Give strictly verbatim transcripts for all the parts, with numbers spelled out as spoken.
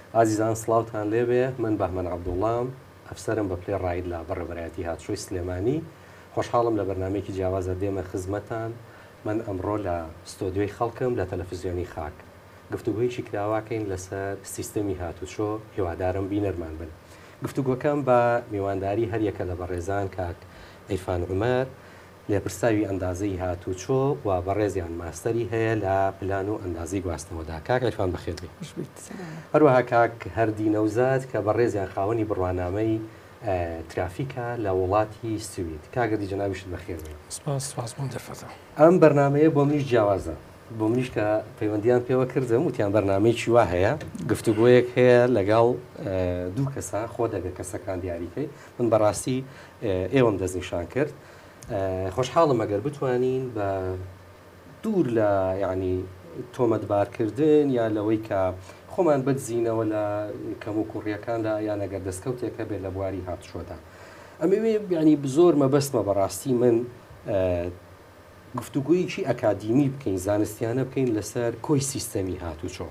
ئازیزان سڵاوتان لێبێ، من بەهمەن عەبدوڵڵام ئەفسەرم بە پلێ ڕاید لە بەڕێوەبەرایەتی هاتشۆی سلێمانی. خۆشحاڵم لە بەرنامەیەکی جیاوازە دێمە خزمەتان. من ئەمڕۆ لە ستۆدیۆی خەڵکم لە تەلەڤیزیۆنی خاک گفتوگۆیەکی کراواکەین لەسەر سیستەمی هاتوچۆ، هیوادارم بینەرمان بن. گفتوگۆکەم بە میوانداری هەریەکە لە بەڕێزان کاک عیرفان عومەر، لێپرساوی ئەندازەی هاتوچۆ و بەڕێزیان ماستەری هەیە لە پلان و ئەندازی گواستنەوەدا. کاک عیرفان بەخێر بێ. هەروەها کاک هەردی نەوزاد کە بەڕێزیان خاوەنی بڕوانامەی ترافیکە لە وڵاتی سوید. کاگەدی جەنابیشت بەخێر بێ. سپاس سپاس بۆم دەرفەتە. ئەم بەرنامەیە بۆ منیش جیاوازە، بۆ منیش کە پەیوەندیان پێوە کردم وتیان بەرنامەیەکی وا هەیە، گفتوگۆیەک هەیە لەگەڵ دوو کەسە، خۆ دەگە کەسەکان دیاریکەی. من بەڕاستی ئێوەم دەستنیشان کرد. خۆشحاڵم ئەگەر بتوانین بە دوور لە یعنی تۆمەتبارکردن یا لەوەی کە خۆمان بتزینەوە لە کەم و کوڕیەکاندا یان ئەگەر دەستکەوتێکە بێت لە بواری هاتوچۆدا. ئەمەوێ ینی بزۆر مەبەستمە بەڕاستی من گفتوگویەکی ئەکادیمی بکەین، زانستیانە بکەین لەسەر کۆی سیستەمی هاتوچۆ.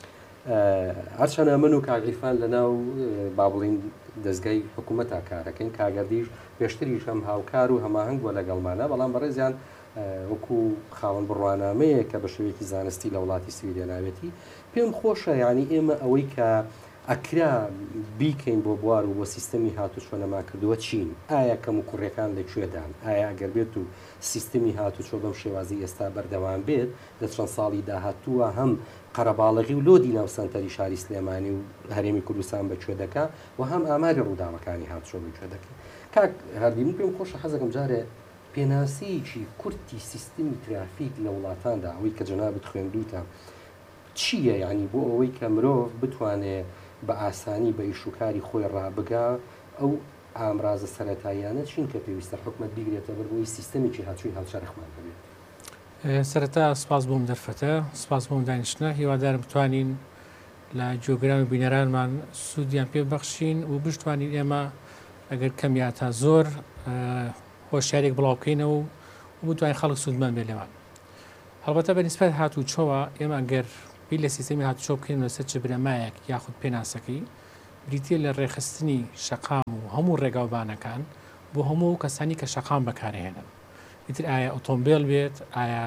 هەرچەنە من و کاک عیرفان لەناو با بڵین دەستگای حکوومەتا کارەکەین، کاگەردیش پێشتریش هەم هاوکار و هەماهەنگ بۆ لەگەڵمانە، بەڵام بەڕێزیان وەکو خاوەن بڕوانامەیە کە بە شێوەیەکی زانستی لە وڵاتی سویدە ناوێتی. پێم خۆشە ینی ئێمە ئەوەی کە ئەکرا بیکەین بۆ بوار و بۆ سیستەمی هاتوچۆ نەما کردووە چین؟ ئایا کەم و کوڕیەکان لەکوێدان؟ ئایا ئەگەر بێت و سیستەمی هاتوچۆ بەم شێوازی ئێستا بەردەوام بێت لە چەند ساڵی داهاتووە هەم قەرەباڵغی و لۆدی ناوسەنتەری شاری سلێمانی و هەرێمی کوردستان بەکوێ دەکا و هەم ئاماری ڕووداوەکانی هاتوچۆ بەکوێ دەکەین. کاک هەردی من پێم خۆشە حەزەکەم جارێ پێناسەیەکی کورتی سیستەمی ترافیک لە وڵاتاندا ئەوەی کە جەنابەت خوێندووتە چییە؟ ینی بۆ ئەوەی کە مرۆڤ بتوانێت بە ئاسانی بە ئیشوکاری خۆی ڕابگا ئەو ئامرازە سەرەتاییانە چین کە پێویستە حکومەت بیگرێتە بەرەوەی سیستەمێکی هاتووی هاوچەرخمان هەبێت. سەرەتا سپاس بۆم دەرفەتە، سپاس بۆم دانیشتنە. هیوادارم بتوانین لە جۆگران و بینەرانمان سوودیان پێ بەخشین و بشتوانین ئێمە ئەگەر کەمیا تا زۆر هۆشیارێک بڵاو بکەینەوە و بتوانین خەڵک سوودمان بێ لێوان. هەڵبەتە بەنسبەت هاتوچۆوە ئێمە ئەگەر بی لە سیستەمی هاتوچۆ بکەین لەسەر چ برەمایەک یاخود پێناسەکەی بریتە لە ڕێخستنی شەقام و هەموو ڕێگاوبانەکان بۆ هەموو کەسانی کە شەقام بەکارهێنن. ئیتر ئایا ئۆتۆمبیل بێت، ئایا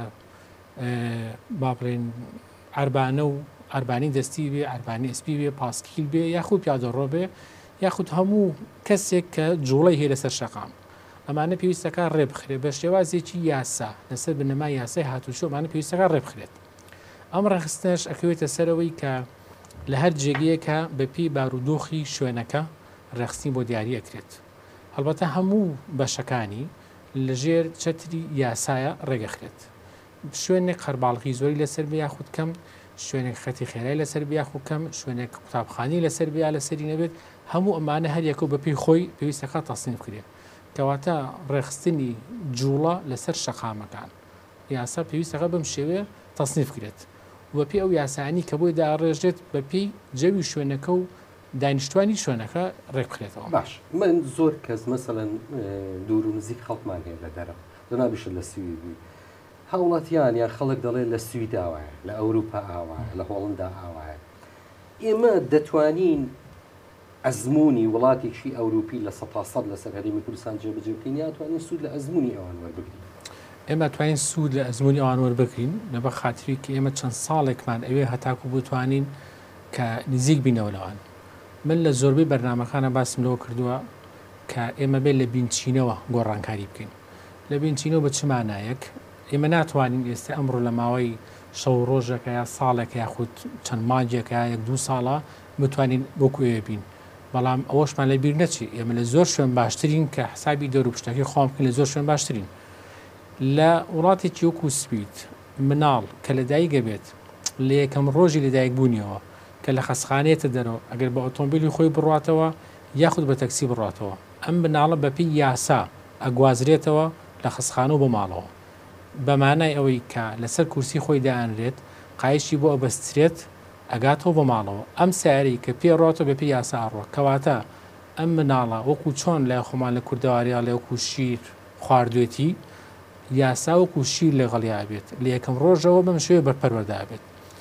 با بڵێن عەربانە و عەربانی دەستی بێ، عەربانی ئەسپی بێ، پاسکیل بێ، یاخود پیادەڕۆ بێ، یاخود هەموو کەسێک کە جوڵەی هەیە لەسەر شەقام. ئەمانە پێویستەکە ڕێبخرێت بە شێوازێکی یاسا لەسەر بنەمای یاسای هاتوچۆ. ئەمانە پێویستەکە ڕێبخرێت. ئەم ڕێخستنەش ئەکەوێتە سەرەوەی کە لە هەر جێگەیەکە بەپی بارودۆخی شوێنەکە ڕێخستنی بۆ دیاری ئەکرێت. هەڵبەتە هەموو بەشەکانی لەژێر چەتری یاسایە ڕێگەخرێت. شوێنێک قەرباڵغی زۆری لەسەر بێ یاخود کەم، شوێنێک خەتی خێرای لەسەر بێ یاخود کەم، شوێنێک قوتابخانەی لەسەر بێ یا لەسەری نەبێت، هەموو ئەمانە هەریەکە بەپی خۆی پێویستەکە تەسنیف کرێت. کەواتە ڕێخستنی جوڵە لەسەر شەقامەکان یاسا پێویستەکە بەم شێوێ تەسنیف کرێت. وەپی ئەو یاسانی کە بۆی داڕێژێت بەپی جەوی شوێنەکە و دانیشتوانی شوێنەکە ڕێکخرێتەوە. باش، من زۆر کەس مەسەڵەن دوور و نزیک خەڵکمان هەیە لە دەرەوە، جەنابیشت لە سوید بووی، هەوڵەتیان یان خەڵک دەڵێ لە سوید ئاوایە، لە ئەوروپا ئاوایە، لە هۆڵندا ئاوایە. ئێمە دەتوانین ئەزمموی وڵاتێکی ئەوروپی لە سەد سەد لەسەر هەرێمی کوردستان جێبەجێ بکەین، یا توانین سوود لە ئەزمموی ئەوان وەربگرین؟ ئێمە توانین سوود لە ئەزمموی ئەوان وەربگرین لەبە خاتری کە ئێمە چەند ساڵێکمان ئەوێ هەتاکو بتوانین کە نزیک بینەوە لەوان. من لە زۆربەی بەرنامەکانە باسم لەوە کردووە کە ئێمە بێت لە بینچینەوە گۆڕانکاری بکەین. لە بینچینەوە بە چ مانایەک؟ ئێمە ناتوانین ئێستا ئەمڕۆ لە ماوەی شەو ڕۆژێکە یا ساڵێک یاخود چەند مانجێکە یەک دوو ساڵە بتوانین وەکوێ بین. بەڵام ئەوەشمان لە بیر نەچی ئێمە لە زۆر شوێن باشترین کە حسابی دەور و پشتەکەی خۆم بکەین، لە زۆر شوێن باشترین. لە وڵاتێکی وەکو سوید مناڵ کە لەدایکە بێت لە یەکەم ڕۆژی لەدایک بوونیەوە کە لە خەسخانێتە دەرەوە ئەگەر بە ئۆتۆمبیلی خۆی بڕاتەوە یاخود بە تەکسی بڕاتەوە، ئەم مناڵە بەپی یاسا ئەگوازرێتەوە لە خەسخانە و بە ماڵەوە، بەمانای ئەوەی کە لەسەر کورسی خۆی دائەنرێت قایشی بۆ ئەبەسترێت ئەگاتەوە بە ماڵەوە. ئەم سیارەی کە پێڕاتەوە بەپی یاسا ئەڕۆ، کەواتە ئەم مناڵە وەکو چۆن لای خۆمان لە کوردەواریا لە وەکو شیر خواردوێتی یاسا وەکو شیر لە غەڵیا بێت، لە یەکەم ڕۆژەوە بەم شێوەیە بەرپەروەردابێت.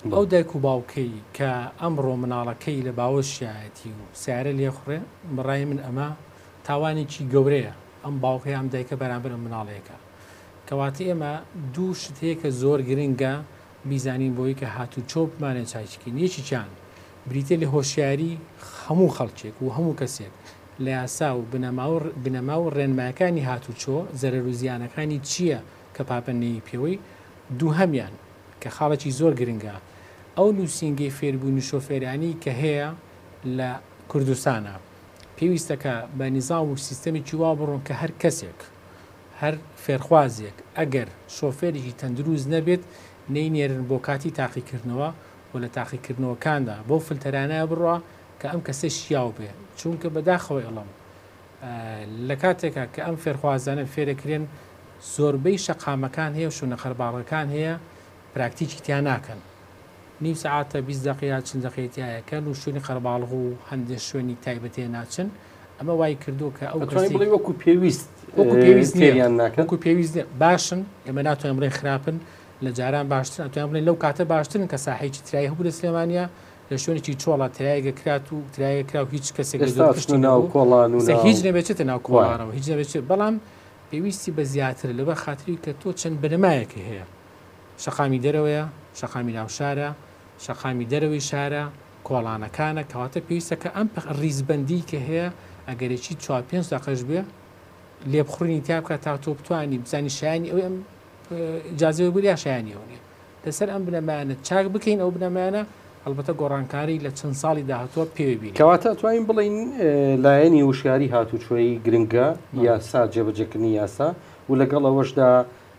ئەو دایک و باوکەی کە ئەمڕۆ مناڵەکەی لە باوەشایەتی و سیارە لێخڕێ بڕای من ئەمە تاوانێکی گەورەیە ئەم باوکەی ئەم دایکە بەرامبەر مناڵەیەەکە کەواتە ئێمە دوو شت هەیە کە زۆر گرنگە بیزانین بۆی کە هاتوو چۆپمانە چایچکین یەکی چیان بریتە لە هۆشیاری هەموو خەڵکێک و هەموو کەسێک لە یاسا و بنەما و ڕێنمایەکانی هاتوو چۆ زەرەر و زیانەکانی چییە کە پاپەنەی پێوەی دوو هەمیان کە خاڵێکی زۆر گرنگە ئەو نووسینگەی فێربوونی شۆفێرانی کە هەیە لە کوردستانە پێویستەکە بە نیزام و سیستەمێکی وا بڕۆن کە هەر کەسێک هەر فێرخوازێک ئەگەر شۆفێرێکی تەندروست نەبێت نەینێرن بۆ کاتی تاقیکردنەوە و لە تاقیکردنەوەکاندا بۆ فلتەرانە بڕوە کە ئەم کەسە شیاو بێ چونکە بەداخەوەی ئەڵم لە کاتێکە کە ئەم فێرخوازانە فێرەکرێن زۆربەی شەقامەکان هەیە و شوونە خەرباڵەکان هەیە پراکتیکی تیان ناکەن نیو سعاتە بیست دقیقە چەند دقیقەتیایەکەن و شوێنی خەرباڵغ و هەندێک شوێنی تایبەتێ ناچن ئەمە وای کردو کە ئەو وەکو پێویست وەکو پێویست باشن ئێمە ناتوانین بڵێ خراپن لە جاران باشتر ئەتوان بڵێن لەو کاتە باشترن کە ساحەیەکی ترایی هەبوو لە سلێمانیا لە شوێنێکی چۆڵە ترایەگە کرات و ترایە کرا و هیچ کەسێک هیچ نەبێتێتە ناو کۆڵانەوە هیچ نەبێت بەڵام پێویستی بە زیاتر لەبەر خاتری کە تۆ چەند بنەمایەکە هەیە شەقامی دەرەوەیە شەقامی ناوشارە شەقامی دەرەوەی شارە کۆڵانەکانە کەواتە پێویستە کە ئەم ڕیزبەندی کە هەیە ئەگەرێکی چوار پێنج دقەش بێ لێبخڕنی تا بکات تا تۆ بتوانانی بزانی شایانی ئەو ئەم جازەوە بوو یا شایانی ئەو نیە لەسەر ئەم بنەمایانە چاک بکەین ئەو بنەمایانە هەڵبەتە گۆڕانکاری لە چەند ساڵی داهاتوە پێویبین کەواتە توانین بڵین لایەنی وشیاری هاتوچۆی گرنگە یاسا جێبەجێکردنی یاسا و لەگەڵ ئەوەشدا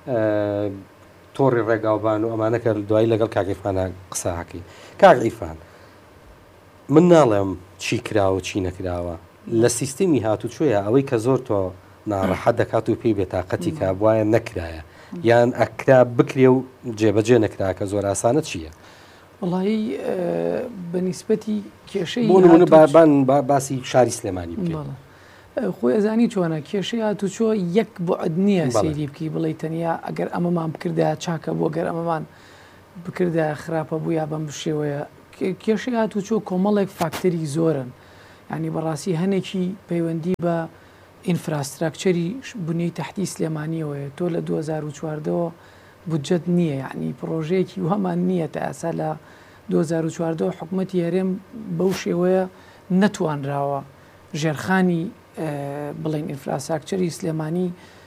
تۆڕی ڕێگاوبان و ئەمانەکە دوای لەگەڵ کاگەیفانە قساحەکەی کاگەیفان من ناڵێم چی کراوە چی نەکراوە لە سیستەمی هاتوچۆیە ئەوەی کە زۆر تۆ ناڕەحەت دەکات و پێی بێتاقەتی کە بواە نەکرایە یان ئەکرا بکرێ و جێبەجێ نەکرا کە زۆر ئاسانە چییە؟ وڵی بەنیسبەتی کێشەی باسی شاری سلێمانی بکەین خۆی ئەزانی چۆنە کێشەی هاتوچۆ یەک بۆعد نییە سەیری بکەی بڵێ تەنیا ئەگەر ئەمەمان بکردە چاکە بۆ گەر ئەمەمان بکردە خراپە بوو یا بەم شێوەیە کێشەی هاتوچۆ کۆمەڵێک فاکتەری زۆرن ینی بەڕاستی هەنێکی پەیوەندی بە ئینفراستراکچەری بنیەی تەحتی سلێمانیەوەیە تۆ لە دوو هەزار و چواردەوە بودجەت نییە یعنی پرۆژەیەکی وهەمان نییە تا ئاسا لە دوو هەزار و چواردەوە حکوومەتی هەرێم بەو شێوەیە نەتوانراوە ژێرخانی بڵین ئینفراستراکچەری سلێمانی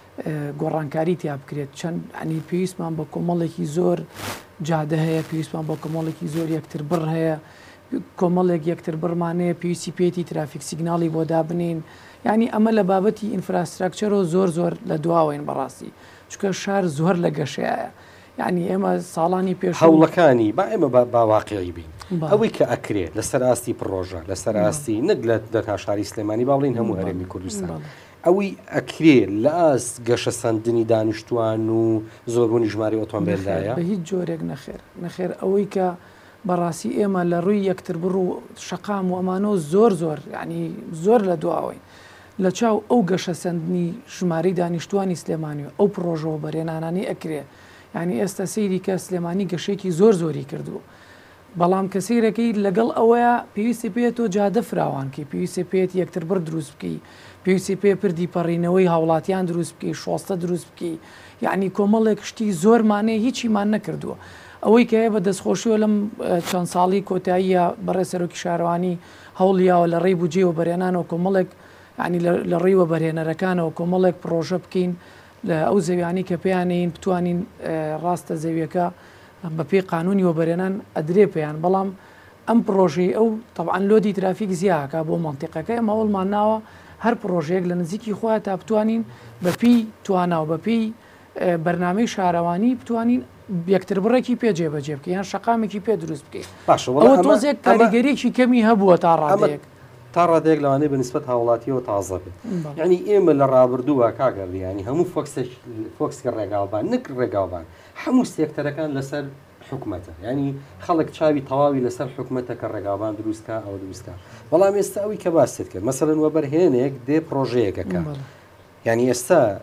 گۆڕانکاری تیا بکرێت چەند ئەنی پێویستمان بە کۆمەڵێکی زۆر جادە هەیە پێویستمان بە کۆمەڵێکی زۆر یەکتر بڕ هەیە کۆمەڵێک یەکتر بڕمانەیە پێویستی پێێتی ترافیک سیگناڵی بۆ دابنین ینی ئەمە لە بابەتی ئینفراستراکچەرۆ زۆر زۆر لە دواوەین بەڕاستی چکە شار زۆر لە گەشەیە ینی ئێمە ساڵانی پێش هەوڵەکانی با ئێمە باواقعی بین ئەوەی کە ئەکرێت لەسەر ئاستی پرۆژە لەسەر ئاستی نەک لە دەرها شاری سلێمانی باڵین هەموو هەرێمی کوردستان ئەوەی ئەکرێت لە ئاست گەشە سندنی دانیشتوان و زۆربوونی ژماری ئۆتۆمبیلدایە بە هیچ جۆرێک نەخێر نەخێر ئەوەی کە بەڕاستی ئێمە لە ڕووی یەکتر بڕ و شەقام و ئەمانۆ زۆر زۆر ینی زۆر لە دواوەین لە چاو ئەو گەشە سندنی ژمارەی دانیشتوانی سلێمانی و ئەو پرۆژەوە بەرێنانانی ئەکرێ ینی ئێستا سەیری کە سلێمانی گەشێکی زۆر زۆری کردو بەڵام کە سیرەکەی لەگەڵ ئەوەیە پێویستی پێێت و جادە فراوانکە پێویستی پێێت یەکتر بڕ دروست بکەی پێویستی پێ پردی پەڕینەوەی هاوڵاتیان دروست بکەی شۆستە دروست بکەی یعنی کۆمەڵێک شتی زۆرمانەیە هیچیمان نەکردووە ئەوەی کە بە دەستخۆشیوە لەم چەند ساڵی کۆتاییە بەڕێ سەرۆکی شارەوانی هەوڵیاوە لە ڕێی بجێ و بەرێنانەوە کۆمەڵێک ینی لە ڕێوە بەرهێنەرەکانەوە کۆمەڵێک پرۆژە بکەین لە ئەو زەویانی کە پێیانین بتوانین ڕاستە زەویەکە بە پێی قانونی وەبەرێنان ئەدرێ پێیان بەڵام ئەم پرۆژەی ئەو طبعاً لۆدی ترافیک زیاکە بۆ منتیقەکە ئەمە هەوڵمان ناوە هەر پرۆژەیەک لە نزیکی خۆیان تا بتوانین بەپی توانا و بەپی بەرنامەی شارەوانی بتوانین یەکتر بڕێکی پێ جێبەجێ بکەین یان شەقامێکی پێ دروست بکەین ئەوە تۆزێک کاریگەریەکی کەمی هەبووە تا ڕادەیەک تا ڕادێک لەوانەیە بەنسبەت هاوڵاتیەوە تازە بێت یعنی ئێمە لە ڕابردووە کاگەڕی ینی هەموو فۆکسکە ڕێگاوبان نک ڕێگاوبان هەموو سێکتەرەکان لەسەر حکومەتە ینی خەڵک چاوی تەواوی لەسەر حکومەتە کە ڕێگاوبان دروستکە ئەو دروستکە بەڵام ئێستا ئەوی کە باست کرد مەسەڵەن وەبەرهێنێک دێ پرۆژەیەکەکە ینی ئێستا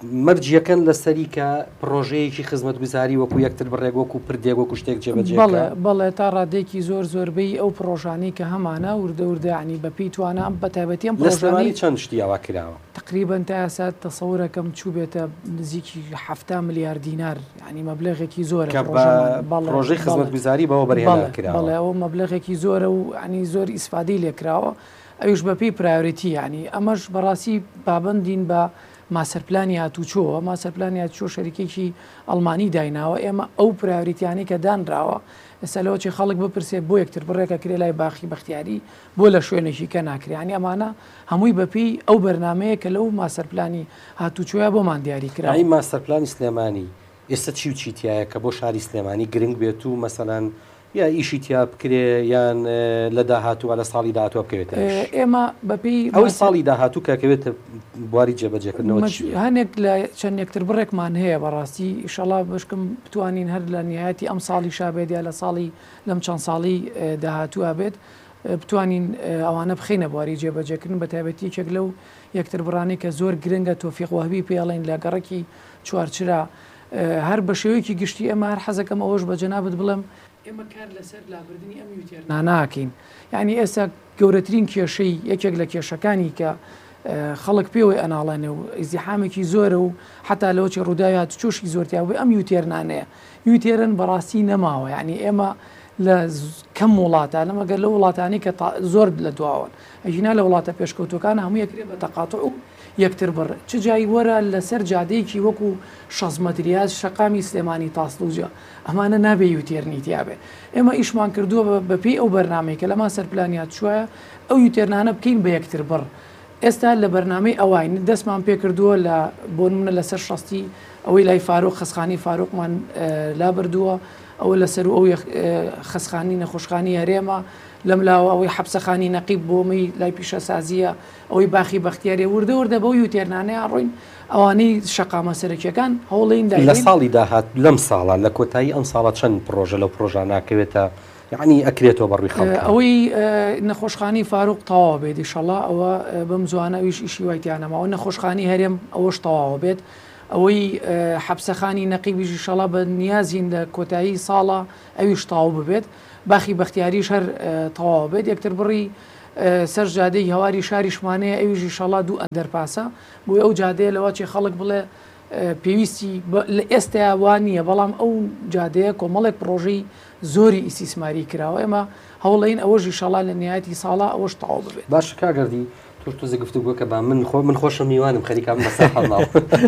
مەرجیەکەن لە سەریکە پرۆژەیەکی خزمەتگوزاری وەکو یەکتر بڕێک وەکو پردێک وەکو شتێک جێبەجێ بەڵێ بەڵێ تا ڕادێکی زۆر زۆربەی ئەو پرۆژانی کە هەمانە وردە وردەعنی بەپی توانە ئەم بەتایبەتیم پرۆژانی چەند شتیاوا کراوە تقریبان تا ئێستا تەسەورەکەم چوو بێتە نزیکی هەفتا ملیار دینار ینی مەبلغێکی زۆرە پرۆژەی خزمەتگوزاری بەوە بەرهێنا کراوە بەڵێ ئەو مەبلغێکی زۆرە و عنی زۆر ئیسفادی لێکراوە ئەوش بەپی پرایۆریتی ینی ئەمەش بەڕاستی پابندین بە ماسەرپلانی هاتوچۆوە ماسەرپلانی هاتوچۆ شەریکێکی ئەڵمانی دایناوە ئێمە ئەو پرایۆریتیانی کە دانراوە ئێستا لەوەی خەڵک بپرسێ بۆ یەکتر بڕێکە کرێ لای باخی بەختیاری بۆ لە شوێنێکی کە ناکرێنی ئەمانە هەمووی بەپی ئەو بەرنمەیە کە لەو ماسەرپلانی هاتوچۆیە بۆمان دیاری کراوی ماسەرپلانی سلێمانی ئێستا چی و چیتیایە کە بۆ شاری سلێمانی گرنگ بێت و مەسەلەن یا ئیشی تیا بکرێ یان لە داهاتووە لە ساڵی داهاتوە بکەوێت ئێمە بەپی ئەوەی ساڵی داهاتوو کەکەوێتە بواری جێبەجێکردنەوە هەنێک لە چەند یەکتر بڕێکمان هەیە بەڕاستی ئیشەڵا بشکم بتوانین هەر لە نهایەتی ئەم ساڵی شابێت یا لە ساڵی لەم چەند ساڵی داهاتووە بێت بتوانین ئەوانە بخینە بواری جێبەجێکردن بە تایبەتی یەکێک لەو یەکتر بڕانی کە زۆر گرنگە تۆفیق وهبی پێڵین لە گەڕێکی چوارچرا هەر بە شێوەیەکی گشتی ئێمە هەر حەزەکەم ئەوەش بە جەنابەت بڵێم ئێمە کار لەسەر لابردننی ئەم یوتێرنا ناکەین یعنی ئێستا گەورەترین کێشەی یەکێک لە کێشەکانی کە خەڵک پێوەی ئەناڵێنێ و ئیزدیحامێکی زۆرە و حتا لەوەی ڕووداوات چۆشی زۆرتیا بێ ئەم یوتێرنانەیە یوتێرن بەڕاستی نەماوە یعنی ئێمە لە کەم وڵاتە لەمەگەر لە وڵاتانی کە زۆر لە دواون ئەژینا لە وڵاتە پێشکەوتەکان هەموو یەکرێ بە تەقاتع و یەکتر بڕ چ جایی وەرە لەسەر جادەیەکی وەکو شەزمەتریاز شەقامی سلێمانی تاسڵوجە ئەمانە نابێ یوتێرنیتیا بێ ئێمە ئیشمان کردووە بەپی ئەو بەرنمەیە کە لەما سەرپلانیات چووە ئەو یوتێرنانە بکەین بە یەکتر بڕ ئێستا لە بەرنمەی ئەوین دەستمان پێ کردووە لە بۆ منە لەسەر شەستی ئەوەی لای فاروق خەسخانی فاروقمان لا بردووە ئەوە لەسەر ئەو خەسخانی نەخۆشخانی هەرێمە لەم لاوە ئەوەی حەبسەخانی نەقیب بۆمی لای پیشە سازیە ئەوەی باخی بەختیارێ وردە وردە بەو یوتێرنانەیە ڕۆین ئەوانەی شەقامە سەرەکیەکان هەوڵین لە ساڵی داهات لەم ساڵە لە کۆتایی ئەم ساڵە چەند پرۆژە لەو پرۆژە ناکەوێتە یعنی ئەکرێتەوە بەڕووی خەڵک ئەوەی نەخۆشخانی فاروق تەواو بێت ئیشەڵا ئەوە بەم زوانەویش ئیشی وایتیانەماوە نەخۆشخانی هەرێم ئەوەش تەواوە بێت ئەوەی حەبسەخانی نەقیبیژی شەڵا بە نیازین لە کۆتایی ساڵە ئەویش تاو ببێت باخی بەختیاریش هەر تەواو بێت یەکتر بڕی سەر جادەی هەواری شاریشمانەیە ئەویژی شەڵا دوو ئەندەرپاسە بۆی ئەو جادەیە لەوەچی خەڵک بڵێ پێویستی لە ئێستا وان نییە بەڵام ئەو جادەیە کۆمەڵێک پرۆژەی زۆری ئیسیسماری کراوە ئێمە هەوڵین ئەوەژی شەڵا لە نهایەتی ساڵا ئەوەش تەواو ببێت باش کاگەردی توش تۆزە گفتوگۆ کە با من خۆ من خۆشم میوانم خەریکام مەسا هەڵاو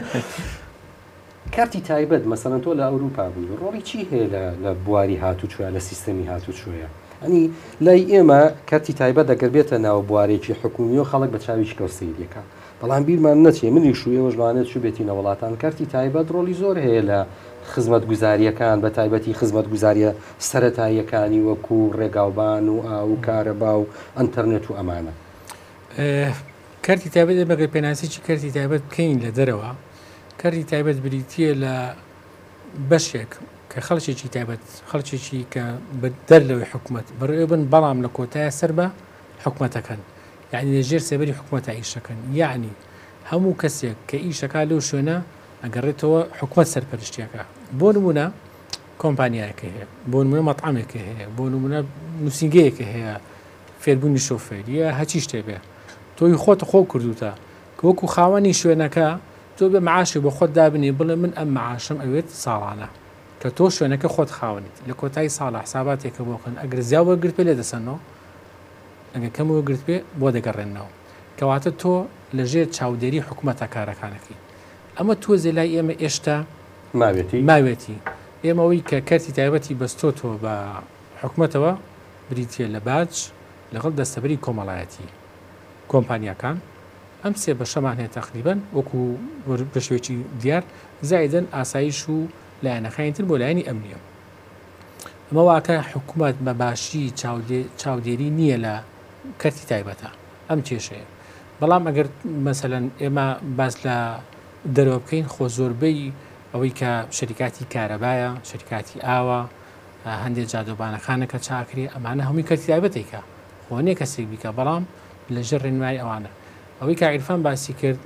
کارتی تایبەت مەسەڵەن تۆ لە ئەوروپا بووی ڕۆڵی چی هەیە لە بواری هاتوچووە لە سیستەمی هاتوچۆیە ئەنی لای ئێمە کارتی تایبەت دەگەر بێتە ناو بوارێکی حکومی و خەڵک بە چاویش کەوسەیریەکە بەڵام بیرمان نەچێ منی شوویە وەژوانێت چوو بێتینە وڵاتان کارتی تایبەت ڕۆڵی زۆر هەیە لە خزمەت گوزاریەکان بە تایبەتی خزمەت گوزاریە سەرەتاییەکانی وەکو ڕێگاوبان و ئاو و کارەبا و ئەنتەرنێت و ئەمانە کارتی تایبەت بەگەر پێناسیی کارتی تایبەت بکەین لە دەرەوە کاری تایبەت بریتە لە بەشێک کە خەڵکێکی تایبەت خەڵکێکی کە دەر لەوەی حکوومەت بڕێ بن بەڵام لە کۆتایە سەر بە حکوومەتەکەن یعنی لەژێر سەبەری حکوومەتە ئیشەکەن یعنی هەموو کەسێک کە ئیشەکە لەو شوێنە ئەگەڕێتەوە حکوومەت سەرپەرشتیەکە بۆ نمونە کۆمپانیایەکە هەیە بۆ نمونە مەطعامێکە هەیە بۆ نمونە نووسنگەیەکە هەیە فێربوونی شۆفێریە هەچی شتێ بێ تۆی خۆت خۆ کردوتە کە وەکو خاوەنی شوێنەکە تۆ بە معاشی بۆ خۆت دابنی بڵێ من ئەم معاشم ئەوێت ساڵانە کە تۆ شوێنەکە خۆت خاوەنیت لە کۆتایی ساڵە حساباتێکە بۆکەن ئەگەر زیاوە گرت پێ لێ دەسەنەوە ئەگە کەمەوە گرت پێ بۆ دەگەڕێنەوە کەواتە تۆ لەژێر چاودێری حکوومەتە کارەکانەکەی ئەمە تۆزێ لای ئێمە ئێشتا ماوێتی ماوێتی ئێمەوەی کە کەرتی تایبەتی بەستۆتەوە بە حکوومەتەوە بریتە لە باج لەگەڵ دەستەبەری کۆمەڵایەتی کۆمپانیەکان ئەم سێ بەشەمان هەیە تقریبەن وەکو بە شێوەیەکی دیار زایدەن ئاسایش و لایەنەکانیتر بۆ لایەنی ئەمنیە ئەمە واکە حکوومەت بە باشی چاودێری نییە لە کەرتی تایبەتە ئەم کێشەیە بەڵام ئەگەر مەسەلەن ئێمە باس لە دەرەوە بکەین خۆ زۆربەی ئەوەی کە شەریکاتی کارەبایە شەریکاتی ئاوە هەندێک جادۆبانەکانەکە چاکری ئەمانە هەمووی کەرتی تایبەتێکە خۆ نیە کەسێک بیکە بەڵام لەژێر ڕێنمای ئەوانە ئەوەی کاعیرفان باسی کرد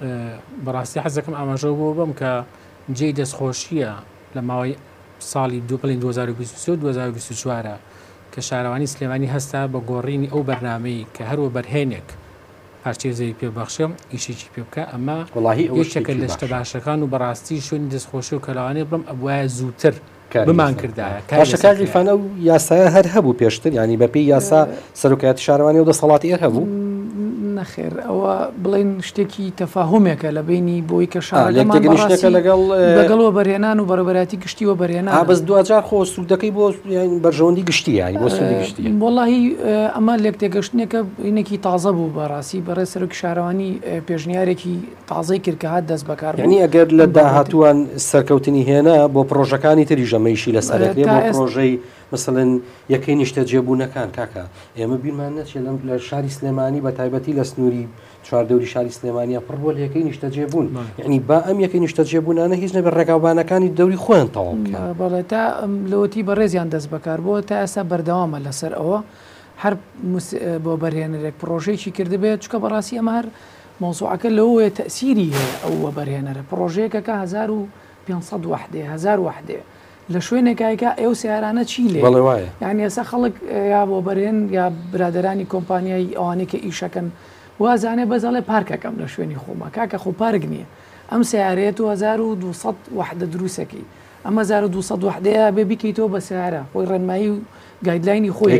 بەڕاستی حەزەکەم ئاماژە بۆ بم کە جێی دەستخۆشیە لە ماوەی ساڵی دو بڵین دو هەزار و بیست و سێ و دو هەزار و بیست و چوار کە شارەوانی سلێمانی هەستا بە گۆڕینی ئەو بەرنامەی کە هەروە بەرهێنێک پارچێزەوی پێبەخشێ ئیشێکی پێ بکە ئەمە یەکێکە لە شتە باشەکان و بەڕاستی شوێنی دەستخۆشی و کەلاوانێ بڵم ئەبوایە زووتر بمان کردایە کاشەکانیفانە و یاسایە هەر هەبوو پێشتر ینی بەپی یاسا سەرۆکایەتی شارەوانی و دەسەڵاتی هەر هەبوو نەخێر ئەوە بڵین شتێکی تەفاهمێکە لە بینی بۆی کە شارەکە لەگەڵەوە بەرهێنان و بەڕێبەتی گشتیوە بەرهێنان بەس دوجار خۆ سوودەکەی بۆ بەرژەوەندی گشتی ینی بۆ سوودی گشتی وەڵاهی ئەمە لێک تێگەشتنێکە هینێکی تازە بوو بەڕاستی بەڕێ سەرۆکی شارەوانی پێشنیارێکی تازەی کرد کە هات دەست بەکار ینی ئەگەر لە داهاتوان سەرکەوتنی هێنا بۆ پرۆژەکانی تری ژەمەیشی لەسەرێ بۆ پرۆژەی مثلەن یەکەی نیشتە جێبوونەکان کاکە ئێمە بیرمان نەچێت لە شاری سلێمانی بە تایبەتی لە سنووری چواردەوری شاری سلێمانیا پڕ بۆ لە یەکەی نیشتە جێبوون یعنی با ئەم یەکەی نیشتە جێبوونانە هیچ نەبێت ڕێگاوبانەکانی دەوری خۆیان تەواو بکەن بەڵێ تا لەوەتی بەڕێزیان دەست بەکار بۆ تا ئێستا بەردەوامە لەسەر ئەوە هەر بۆ بەرهێنەرێک پرۆژەیەکی کردبێت چکە بەڕاستی ئەمە هەر مۆزوعەکە لەوەیە تەسیری هەیە ئەوە بەرهێنەرە پرۆژەیەکەکە هەزار و پێنجسەد وحدێ هەزار وحدێ لە شوێنێکایکە ئێو سیارانە چی لێ یعنی ئێستا خەڵک یا بۆ بەرهێن یا برادرانی کۆمپانیای ئەوانەی کە ئیشەکەن وازانێ بەزەڵێ پارکەکەم لە شوێنی خۆمە کاکە خۆ پارک نییە ئەم سیارەیە و هەزار و دووسەد وحدە دروستەکەی ئەمە هەزار و دووسەد وحدەیە بێ بیکەیتەوە بە سیارە خۆی ڕێنمایی و گایدلاینی خۆی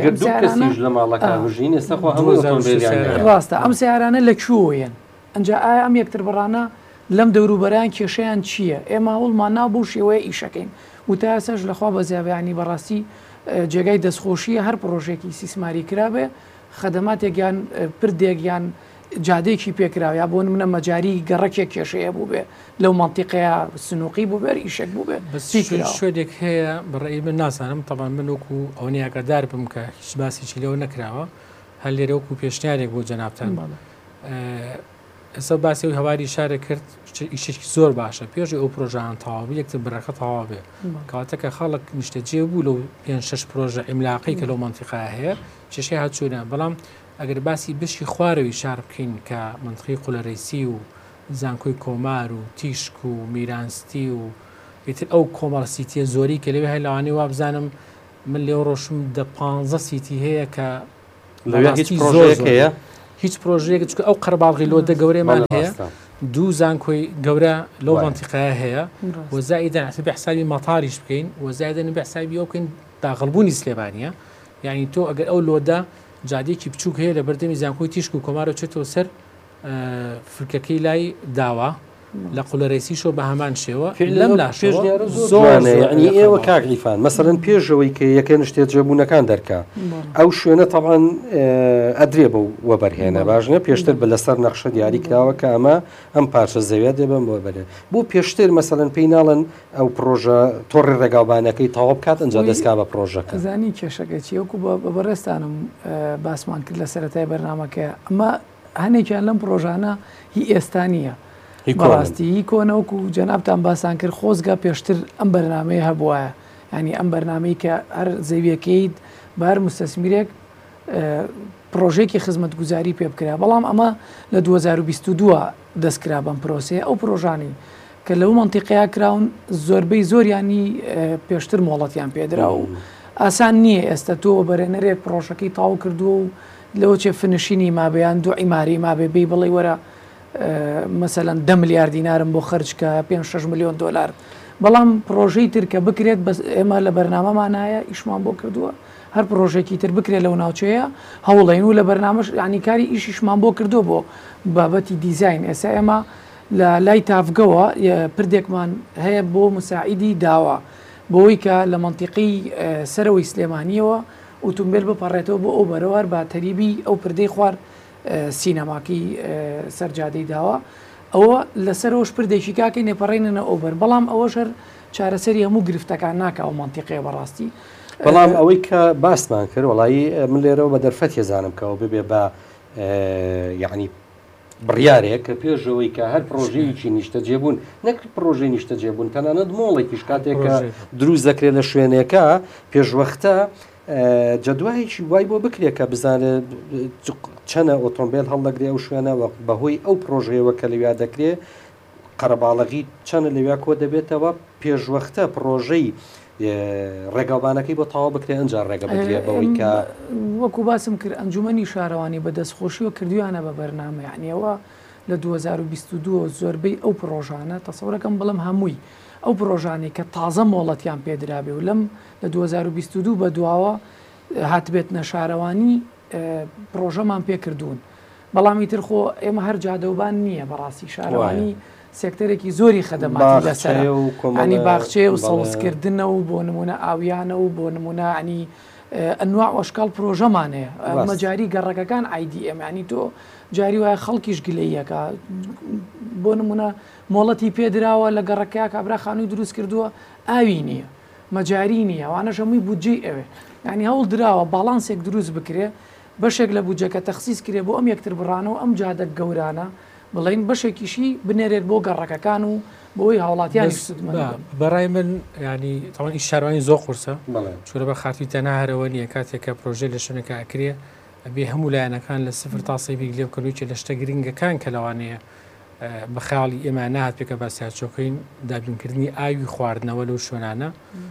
ڕاستە ئەم سیارانە لەکوێن ئەنجا ئایا ئەم یەکتر بڕانە لەم دەوروبەران کێشەیان چییە؟ ئێمە هەوڵمان ناو بوو شێوەیە ئیشەکەین و تا ئێساش لەخوا بە زیابیانی بەڕاستی جێگای دەستخۆشیە هەر پرۆژێکی سیسماری کرابێ خەدەماتێکیان پردێکیان جادێکی پێکراوە بۆ منە مەجاری گەڕەکێک کێشەیە بوو بێ لەو منتیقەیە سنووقی بوو بێر ئیشێک بوو بێ شوێنێک هەیە بەڕێی من ناسانم تەبان من وەکو ئەو نیاگەدار بم کە هیچ باسیی لەوە نەکراوە هەر لێرە وەکو پێشنیارێک بۆ جەنابتان ئێستا باسی و هەواری شارە کرد ئیشێکی زۆر باشە پێشی ئەو پرۆژان تەواوی یەکتر بڕەکە تەواو بێ کاتەکە خەڵک نیشتەجێ بوو لەو پێنج شەش پرۆژە ئیملاقی کە لەو منتیقە هەیە کێشەی هاتچوونە بەڵام ئەگەر باسی بشی خوارەوەی شار بکەین کە منتقی قولەرەیسی و زانکۆی کۆمار و تیشک و میرانستی و ئیتر ئەو کۆمەڵسیتیە زۆری کە لەوێ هەیە لەوانەی وا بزانم من لێو ڕۆشم دە پانزە سیتی هەیە کە هەیە هیچ پرۆژەیەک چکە ئەو قەرباڵغی لۆدە گەورەیەمان هەیە دوو زانکۆی گەورە لەو منتیقەیە هەیە وەزایدەن حسابی حسابی مەتاریش بکەین وەزایدەن بە حسابی ئەو بکەین داخڵبوونی سلێمانیە یعنی تۆ ئەگەر ئەو لۆدە جادێکی بچووک هەیە لە بەردەمی زانکۆی تیشک و کۆمارە چێتەوە سەر فرکەکەی لای داوا لە قولەرەیسیشۆ بە هەمان شێوە لەم لاشۆنی ئێوە کاگریفان مەسەرەن پێشەوەی کە یەکە نیشتێت جێبوونەکان دەرکا ئەو شوێنە تەڵان ئەدرێ بە وە بەرهێنە باشنە پێشتر بە لەسەر نەخشە دیاری کراوە کە ئەمە ئەم پارچە زەوێت دێبم بۆ بەرێ بۆ پێشتر مەسەرەن پێی ناڵن ئەو پرۆژە تۆڕی ڕێگاوبانەکەی تەواو بکات ئەنجا دەستکا بە پرۆژەکە زانی کێشەکە چیەکو بە بەڕێستانم باسمان کرد لە سەرەتای بەرنامەکە ئەمە هەنێکیان لەم پرۆژانە هی ئێستانیە بەڕاستی هی کۆنەوەکو جەنابتان باسان کرد خۆزگا پێشتر ئەم بەرنامەیە هەبووایە ینی ئەم بەرنامەی کە هەر زەویەکەیت بار مستەسمیرێک پرۆژێکی خزمەت گوزاری پێ بکرا بەڵام ئەمە لە دو هەزار و بیست و دووە دەستکرا بەم پرۆسەیە ئەو پرۆژانی کە لەو منتیقەیە کراون زۆربەی زۆریانی پێشتر مۆڵەتیان پێدرا و ئاسان نییە ئێستا تۆ بەرێنەرێک پرۆژەکەی تاو کردو و لەوە چێ فنشینی مابیان دو ئیماری مابێ بێ بڵێ وەرە مەسەلەن دە ملیار دینارم بۆ خەرجکە پێنج شەش ملیۆن دۆلار بەڵام پرۆژەی تر کە بکرێت بەس ئێمە لە بەرنامەمانایە ئیشمان بۆ کردووە هەر پرۆژێکی تر بکرێت لەو ناوچەیە هەوڵین و لە بەرنامەش ینیکاری ئیشیشمان بۆ کردو بۆ بابەتی دیزین ئێستا ئێمە لە لای تافگەوە پردێکمان هەیە بۆ مساعیدی داوا بۆی کە لە منتیقی سەرەوەی سلێمانیەوە ئۆتۆمبیل بپەڕێتەوە بۆ ئەو بەرەوەر با تەریبی ئەو پردەی خوار سینەماکی سەرجادەی داوە ئەوە لەسەرەوەش پردێکی کاکەی نێپەڕێنە ئۆبەر بەڵام ئەوەش هەر چارەسەری هەموو گرفتەکان ناکە ئەو منتیقەیە بەڕاستی بەڵام ئەوەی کە باسمان کرد وڵایی من لێرەوە بە دەرفەت هێزانم کەەوە ببێ بە یعنی بڕیارێک کە پێشەوەی کە هەر پرۆژەیەکی نیشتە جێبوون نەک پرۆژەی نیشتە جێبوون تەنانەت مۆڵێکیش کاتێکە دروست دەکرێت لە شوێنێکە پێشوەختە جەدوایەکی وای بۆ بکرێت کە بزانێت چەنە ئۆتۆمبیل هەڵدەگرێ و شوێنە بەهۆی ئەو پرۆژەیەوە کە لەویا دەکرێت قەرەباڵغی چەنە لەویا کۆ دەبێتەوە پێشوەختە پرۆژەی ڕێگاوبانەکەی بۆ تاوا بکرێ ئەنجار ڕێگە بگرێ بەوەی کە وەکو باسم کرد ئەنجومەنی شارەوانی بە دەستخۆشیەوە کردویانە بە بەرنامە یعنیەوە لە دوو هەزار و بیست و دوو زۆربەی ئەو پرۆژانە تەسەورەکەم بڵم هەمووی ئەو پرۆژانی کە تازە مۆڵەتیان پێدرابێ و لەم لە دوو هەزار و بیست و دوو بە دواوە هاتبێتنە شارەوانی پرۆژەمان پێکردوون بەڵامی ترخۆ ئێمە هەر جادەوبان نییە بەڕاستی شارەوانی سێکتەرێکی زۆری خەدەماتی لەسەر ینی باخچێ و سەڵسکردنە و بۆ نمونە ئاویانە و بۆ نمونە عنی ئەنواع وەشکال پرۆژەمانەیە ئەمە جاری گەڕەکەکان ئایدی ئەمانی تۆ جاری وایە خەڵکیش گلەیەکە بۆ نمونە مۆڵەتی پێدراوە لە گەڕەکەیا کابرا خانووی دروست کردووە ئاوی نییە مەجاری نییە وانەش هەمووی بودجێ ئەوێ ینی هەوڵ درراوە باڵانسێک دروست بکرێ بەشێک لە بودجەکە تەخسیس کرێ بۆ ئەم یەکتر بڕانەوە ئەم جادە گەورانە بڵین بەشێکیشی بنێرێت بۆ گەڕەکەکان و بۆی هاوڵاتیان بەڕای من ینی تاوانی شارەوانی زۆر قورسە چورە بە خاتی تەنها هەرەوە نیە کاتێک کە پرۆژێ لە شوێنەکە ئەکرێ ئەبێ هەموو لایەنەکان لە سفر تا سەی بیگلێ بکەنوی لە شتە گرنگەکان کە لەوانەیە بە خاڵی ئێمە نهات پێکە باسیاچۆکەین دابینکردنی ئاوی خواردنەوە لەو شوێنانە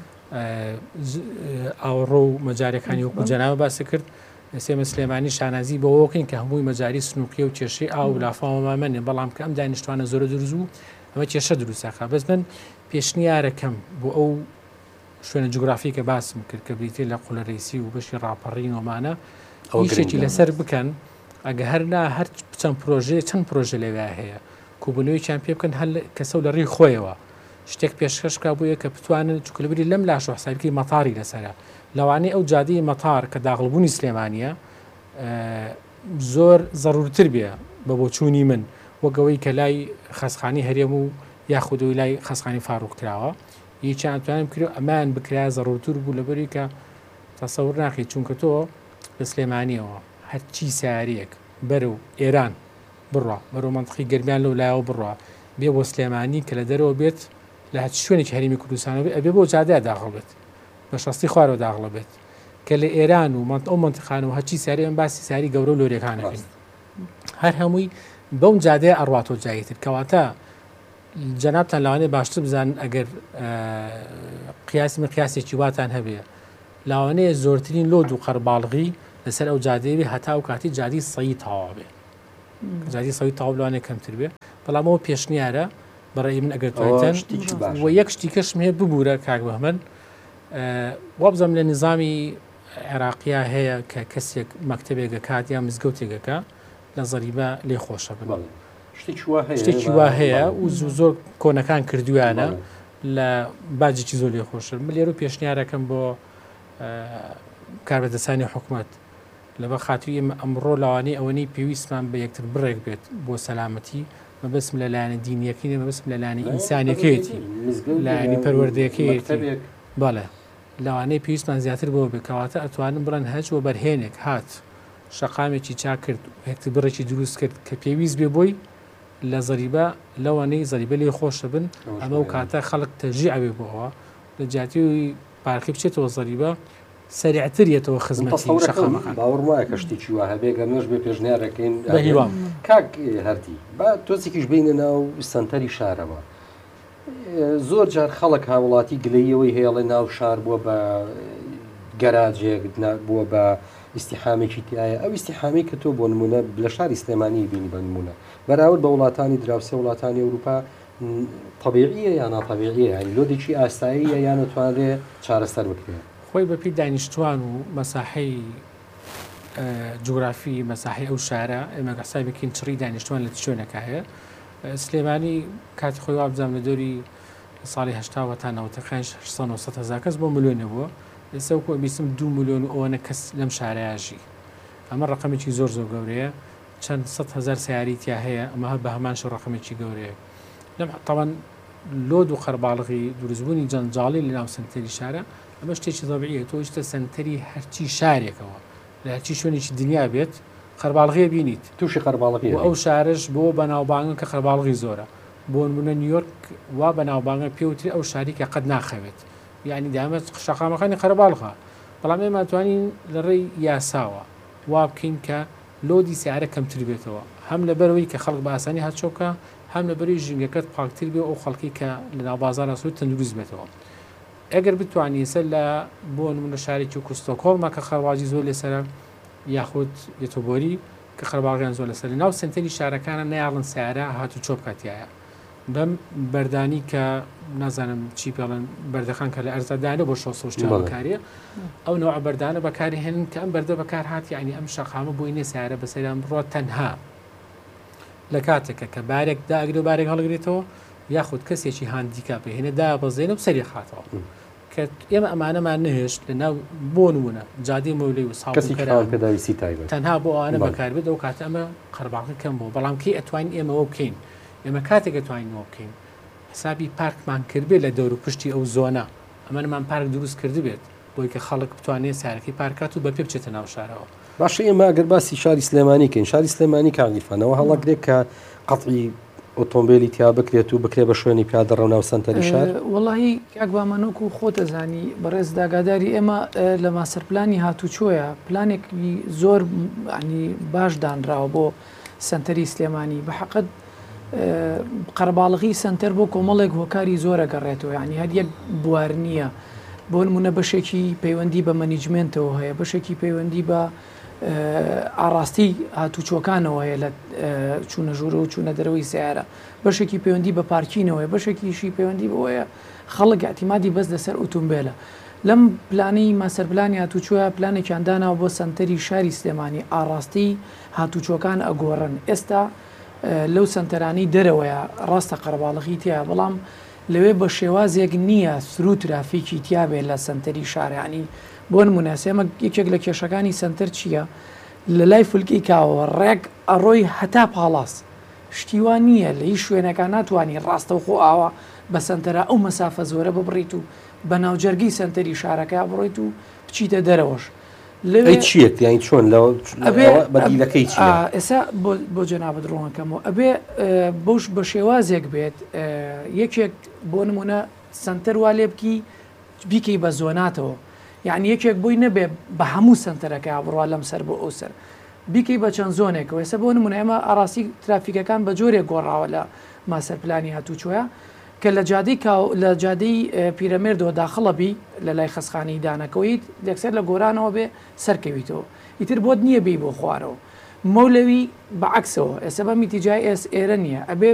ئاوڕۆ و مەجارەکانی وەکو جەناوە باسە کرد سێمە سلێمانی شانازی بەوەکەین کە هەمووی مەجاری سنووقی و کێشەی ئاو لافاوەمامەنێ بەڵام کە ئەم دانیشتوانە زۆرە دروست و ئەمە کێشە دروستاکە بەس من پێشنیارەکەم بۆ ئەو شوێنە جوگرافی کە باسم کرد کە بریتێ لە قوڵەرەیسی و بەشی ڕاپەڕین ومانە ئەوشێکی لەسەر بکەن ئەگە هەرنا هەر چەند پرۆژێ چەند پرۆژە لەوێ هەیە کوبوونەوەیان پێ بکەن هەر کەسە و لە ڕێی خۆیەوە شتێک پێشکەشکا بووە کە بتوانن چکلبری لەم لاش و حسابی مەتاری لەسەرە لەوانەیە ئەو جادەی مەتار کە داغڵبوونی سلێمانیە زۆر ضرورتر بێ بە بۆچوونی من وەگەوەی کە لای خەسخانی هەرێم و یاخودەوەی لای خەسخانی فاڕوق کراوە هیچیان توانم کرد ئەمان بکرا ضرورتر بوو لەبەری کە تەسەور ناکەیت چونکە تۆ لە سلێمانیەوە هەرچی سیارەیەک بەرەو ئێران بڕە بەرەو منطقی گەرمیان لەو لایەوە بڕە بێ بۆ سلێمانی کە لە دەرەوە بێت لە هەچ شوێنێکی هەرێمی کوردستانەوە ئەبێ بۆ جادەیە داخڵ بێت بە شەستی خوارەوە داخڵە بێت کە لە ئێران و ئەو منتیقانەوە هەچی سیاری ئەم باسی ساری گەورە و لۆرەکانەکەین هەر هەمووی بەو جادەیە ئەڕاتۆ جایتر کەواتە جەنابتان لەوانەیە باشتر بزانن ئەگەر قیاسی من قیاسێکی واتان هەبێ لەوانەیە زۆرترین لۆد و قەرباڵغی لەسەر ئەو جادەیە هەتا و کاتی جادی سەیی تەواو بێ جادی سەوی تەواو لەوانەیە کەمتر بێ بەڵام ئەوە پێشنیارە بەڕێی من ئەگەر توانیتەن و یەک شتیکەشم هەیە ببوورە کاک بەهمەن وابزەم لە نظامی عێراقیا هەیە کە کەسێک مەکتەبێکە کات یا مزگەوتێکەکە لە زەریبە لێ خۆشە بن شتێکی وا هەیە و زۆر کۆنەکان کردویانە لە باجێکی زۆر لێ خۆشن لێر و پێشنیارەکەم بۆ کاربەدەستانی حکوومەت لەبە خاتوی ئەمڕۆ لەوانەیە ئەوەنەی پێویستمان بە یەکتر بڕێک بێت بۆ سەلامەتی مەبەسم لە لایەنە دینیەکەی مەبەسم لە لایەنی ئینسانیەکەیەتی لایەنی پەروەردەیەکەیەتی بەڵێ لەوانەیە پێویستمان زیاتر بۆ بکەواتە ئەتوانن بڕەن هەچ بۆ بەرهێنێک هات شەقامێکی چا کرد هەکتر بڕێکی دروست کرد کە پێویست بێ بۆی لە زەریبە لەوانەی زەریبە لێ خۆشە بن ئەمە و کاتە خەڵک تەژی ئەوێ بۆەوە لە جیاتی پارکی بچێتەوە زەریبە سەریعترێتەوە خزمەتی شەقامەکان باوەڕ وایە کە شتێکی وا هەبێ گەرنەش بێ پێشنیارەکەین بەهیوام کاک هەردی با تۆزێکیش بینە ناو سنتەری شارەوە زۆر جار خەڵک هاوڵاتی گلەیەوەی هێڵێ ناو شار بووە بە گەراجێک بووە بە ئیسیحامێکی تایە ئەو ئیسیحامی کە تۆ بۆ نمونە لە شاری سلێمانی بینی بە نمونە بەراورد بە وڵاتانی دراوسێ وڵاتانی ئەوروپا طبیعیە یان ناتەبیعیە ینی لۆدێکی ئاساییە یان نتوانرێ چارەسەر بکرێت خۆی بەپی دانیشتوان و مەساحەی جوگرافی مەساحی ئەو شارە ئێمە قسای بکەین چڕی دانیشتوان لە شوێنەکە هەیە سلێمانی کاتی خۆی وابزانام لە دۆری ساڵی هەشتاوە تا نەوەتەکانش هەشت هەزار کەس بۆ ملیۆنە بووە ئێستا وەکو بیستم دوو ملیۆن ئەوەنە کەس لەم شارەیەژی ئەمە ڕقمێکی زۆر زۆر گەورەیە چەند سەد هەزار سیاری تیا هەیە ئەمە هە بە هەمانش ڕقمێکی گەورەیە لەم تاوان لۆد و خەرباڵغی دروستبوونی جەنجاڵی لە ناو سنتەری شارە ئەمە شتێکی دەبیعیە تۆ شتە سنتەری هەرچی شارێکەوە لە هەرچی شوێنێکی دنیا بێت خەرباڵغی بینیت تووشی خەرباڵغی ئەو شارش بۆ بەناوبانگە کە خەرباڵغی زۆرە بۆ نمونە نیویۆرک وا بەناوبانگە پێوتری ئەو شاری کە قەت ناخەوێت یعنی دامەت شەقامەکانی خەرباڵغا بەڵام ئێمە توانین لە ڕێی یاساوە وا بکەین کە لۆدی سیارە کەمتر بێتەوە هەم لە بەرەوەی کە خەڵک بە ئاسانی هاتچۆکە هەم لە بەری ژینگەکەت پاکتر بێ ئەو خەڵکی کە لە ناوبازارە سوود تەندروست بێتەوە ئەگەر بتوانین سەر لە بۆ نمونە شارێکی و کوستۆکۆڵما کە خەڵواجی زۆر لێسەرە یاخود یەتۆبۆری کە خەرباڵیان زۆر لەسەر ناو سنتەری شارەکانە نەیاڵن سیارە هاتو چۆ بکاتیایە بەم بەردانی کە نازانم چی پێڵن بەردەخان کە لە ئەرزەدانە بۆ شۆ سۆشتیان بەکارێ ئەو نەوە بەردانە بەکاری هێنن کە ئەم بەردە بەکار هات یعنی ئەم شەقامە بۆی نێ سیارە بەسەریان بڕۆ تەنها لە کاتێکە کە بارێک داگرێ و بارێک هەڵگرێتەوە یاخود کەسێکی هاندیکا پێهێنە دا بەزێنە و سەری خاتەوە کە ئێمە ئەمانەمان نهێشت لە ناو بۆ نمونە جادی مەولەی و پێداویستی تایبەت تەنها بۆ ئەوانە بەکار بێت ئەو کاتە ئەمە قەرباڵغی کەم بوو بەڵام کەی ئەتوانین ئێمەوە بکەین ئێمە کاتێک ئەتوانینەوە بکەین حسابی پارکمان کردبێت لە دەور و پشتی ئەو زۆنە ئەمەمان پارک دروست کرد بێت بۆی کە خەڵک بتوانێت سیارەکەی پارکات و بە پێ بچێتە ناو شارەوە باشە ئێمە ئەگەر باسی شاری سلێمانی کەین شاری سلێمانی کاگیفانەوە هەڵەگرێت کە قەتعی ئۆتۆمبیلی تیا بکرێت و بکرێ بە شوێنی پیادە ڕەوناو سنتەری شار وڵی کاک بامەنۆک و خۆتەزانی بەڕێز داگاداری ئێمە لە ماسەرپلانی هاتوچۆیە پلانێکی زۆر ینی باش دانراوە بۆ سنتەری سلێمانی بە حەقت قەرباڵغی سنتەر بۆ کۆمەڵێک هۆکاری زۆرە گەڕێتەوە ینی هەر یەک بوار نییە بۆ نمونە بەشێکی پەیوەندی بە مەنیجمنتەوە هەیە بەشێکی پەیوەندی بە ئاڕاستی هاتوچۆکانەوە هەیە لە چوونە ژوورە و چوونە دەرەوەی سیارە بەشێکی پەیوەندی بە پارکینەوەی بەشێکیشی پەیوەندی بەوەیە خەڵک ئەتیمادی بەس لەسەر ئۆتۆمبیلە لەم پلانەی ماسەرپلانی هاتوچۆیە پلانێکیان داناوە بۆ سنتەری شاری سلێمانی ئاڕاستی هاتوچۆکان ئەگۆڕن ئێستا لەو سنتەرانی دەرەوەیە ڕاستە قەرباڵغی تایە بەڵام لەوێ بە شێوازێک نییە سرو ترافیکی تیاابێت لە سنتەری شارانی بۆ نمونەسێمە یەکێک لە کێشەکانی سنتەر چییە لە لای فولکی کاوە ڕێک ئەڕۆی هەتا پاڵاس شتیوان نییە لە هیچ شوێنەکان ناتوانانی ڕاستە و خۆ ئاوە بە سنتەرە ئەو مەسافە زۆرە ببڕیت و بە ناوجەرگی سنتەری شارەکە بڕۆیت و بچیتە دەرەوەش لەوێ چیەک یان چۆن بەدیلەکەی ئێستا بۆ جەنابەت ڕۆنەکەمەوە ئەبێ بەش بە شێوازێک بێت یەکێک بۆ نمونە سنتەر وا لێ بکی بیکەی بە زۆناتەوە یعنی یەکێک بۆی نەبێ بە هەموو سنتەرەکە بڕوا لەم سەر بۆ ئەو سەر بیکەی بە چەند زۆنێکەوە ئێستا بۆ نمونە ئێمە ئاراستی ترافیکەکان بە جۆرێک گۆڕاوە لە ماسەرپلانی هاتوچۆیە کە لە جادەی لە جادەی پیرەمێردەوە داخڵەبی لە لای خەسخانەی دانەکەویت لەکسەر لە گۆرانەوە بێ سەرکەویتەوە ئیتر بۆت نییە بی بۆ خوارەوە مەولەوی بەعکسەوە ئێستا بە میتیجای ئێس ئێرە نییە ئەبێ